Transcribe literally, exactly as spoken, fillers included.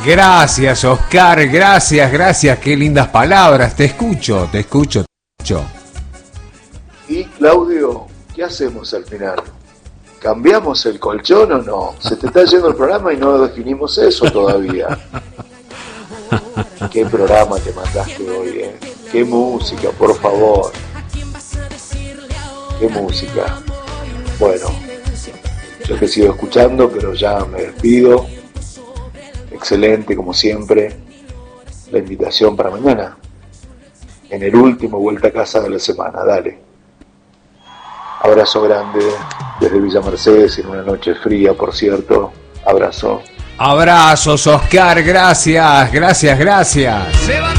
Gracias, Oscar, gracias, gracias, qué lindas palabras. Te escucho, te escucho, te escucho. Y Claudio, ¿qué hacemos al final? ¿Cambiamos el colchón o no? Se te está yendo el programa y no definimos eso todavía. Qué programa te mandaste hoy, ¿eh? Qué música, por favor. Qué música. Bueno, yo te sigo escuchando, pero ya me despido. Excelente, como siempre, la invitación para mañana. En el último Vuelta a Casa de la semana, dale. Abrazo grande desde Villa Mercedes en una noche fría, por cierto. Abrazo. Abrazos, Oscar, gracias, gracias, gracias.